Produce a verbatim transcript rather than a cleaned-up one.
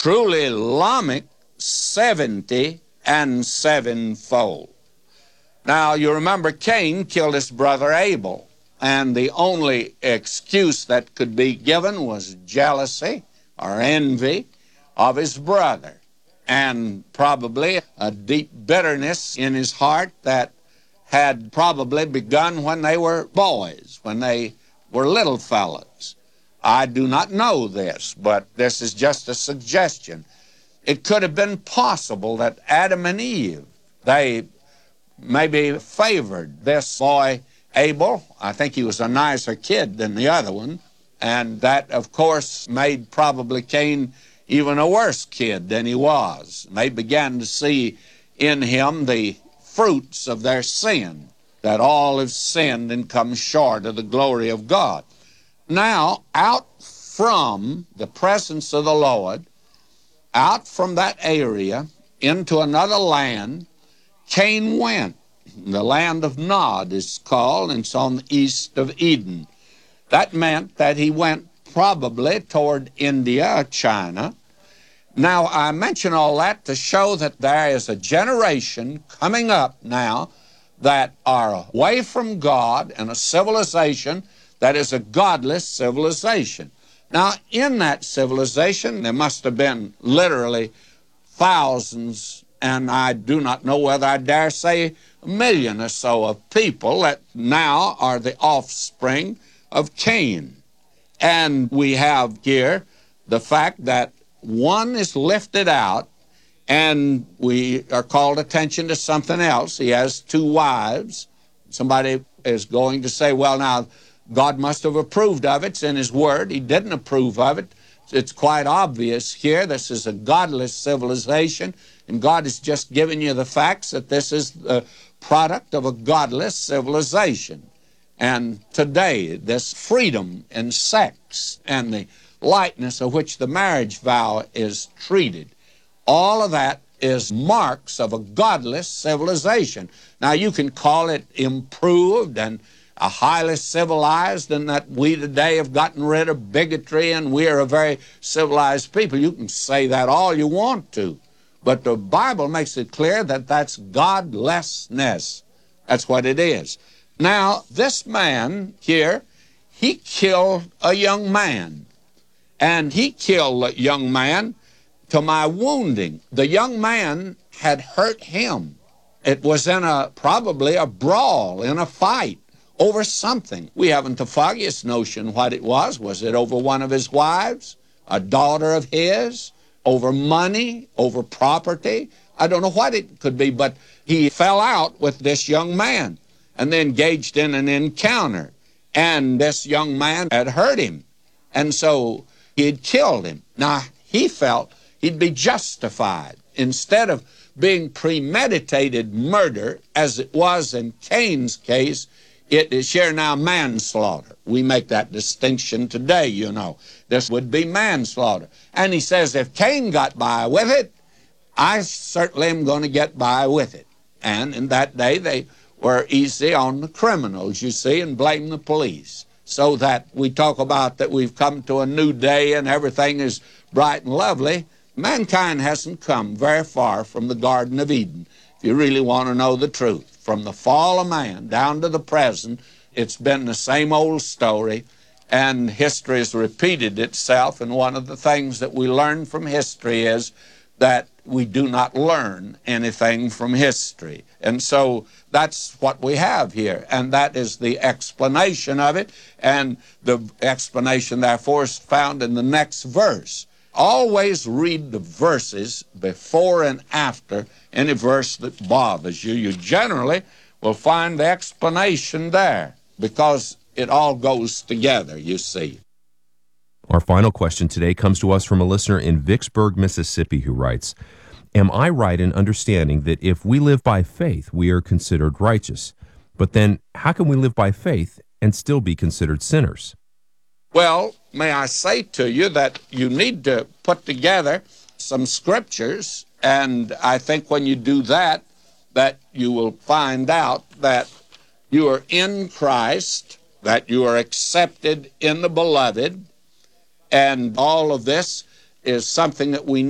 truly Lamech seventy and sevenfold. Now, you remember Cain killed his brother Abel, and the only excuse that could be given was jealousy or envy of his brother, and probably a deep bitterness in his heart that had probably begun when they were boys, when they were little fellows. I do not know this, but this is just a suggestion. It could have been possible that Adam and Eve, they maybe favored this boy Abel. I think he was a nicer kid than the other one, and that, of course, made probably Cain even a worse kid than he was. They began to see in him the fruits of their sin, that all have sinned and come short of the glory of God. Now, out from the presence of the Lord, out from that area into another land, Cain went. The land of Nod is called, and it's on the east of Eden. That meant that he went probably toward India or China. Now, I mention all that to show that there is a generation coming up now that are away from God and a civilization that is a godless civilization. Now, in that civilization, there must have been literally thousands, and I do not know whether I dare say a million or so of people that now are the offspring of Cain. And we have here the fact that one is lifted out, and we are called attention to something else. He has two wives. Somebody is going to say, well, now, God must have approved of it. It's in His Word. He didn't approve of it. It's quite obvious here. This is a godless civilization, and God has just given you the facts that this is the product of a godless civilization. And today, this freedom in sex and the lightness of which the marriage vow is treated, all of that is marks of a godless civilization. Now, you can call it improved and a highly civilized, and that we today have gotten rid of bigotry and we are a very civilized people. You can say that all you want to, but the Bible makes it clear that that's godlessness. That's what it is. Now, this man here, he killed a young man, and he killed a young man to my wounding. The young man had hurt him. It was in a probably a brawl, in a fight, over something. We haven't the foggiest notion what it was. Was it over one of his wives, a daughter of his, over money, over property? I don't know what it could be, but he fell out with this young man and then engaged in an encounter. And this young man had hurt him, and so he had killed him. Now, he felt he'd be justified. Instead of being premeditated murder, as it was in Cain's case, it is here now manslaughter. We make that distinction today, you know. This would be manslaughter. And he says, if Cain got by with it, I certainly am going to get by with it. And in that day, they were easy on the criminals, you see, and blame the police. So that we talk about that we've come to a new day and everything is bright and lovely. Mankind hasn't come very far from the Garden of Eden, if you really want to know the truth. From the fall of man down to the present, it's been the same old story, and history has repeated itself. And one of the things that we learn from history is that we do not learn anything from history. And so that's what we have here, and that is the explanation of it, and the explanation, therefore, is found in the next verse. Always read the verses before and after any verse that bothers you. You generally will find the explanation there, because it all goes together, you see. Our final question today comes to us from a listener in Vicksburg, Mississippi, who writes, am I right in understanding that if we live by faith, we are considered righteous? But then, how can we live by faith and still be considered sinners? Well, may I say to you that you need to put together some scriptures, and I think when you do that, that you will find out that you are in Christ, that you are accepted in the Beloved, and all of this is something that we